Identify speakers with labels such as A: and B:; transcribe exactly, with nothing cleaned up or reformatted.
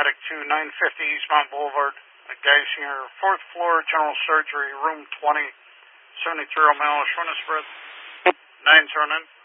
A: Medic two, nine fifty Eastmont Boulevard, Geisinger, fourth floor, general surgery, room twenty, seventy-three oh male, shortness breath, nine zero nine.